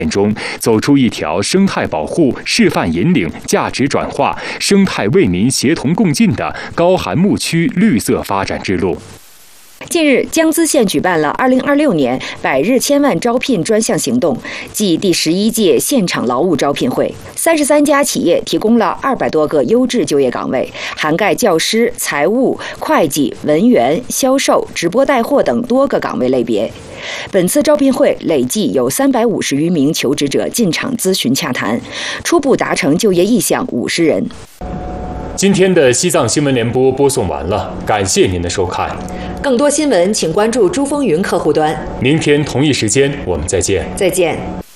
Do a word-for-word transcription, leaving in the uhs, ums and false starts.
中走出一条生态保护、示范引领、价值转化、生态为民协同共进的高寒牧区绿色发展之路。 近日，江孜县举办了二零二六年百日千万招聘专项行动暨第十一届现场劳务招聘会。三十三家企业提供了二百多个优质就业岗位，涵盖教师、财务、会计、文员、销售、直播带货等多个岗位类别。本次招聘会累计有三百五十余名求职者进场咨询洽谈，初步达成就业意向五十人。 今天的西藏新闻联播播送完了，感谢您的收看。 更多新闻请关注珠峰云客户端。 明天同一时间我们再见。 再见。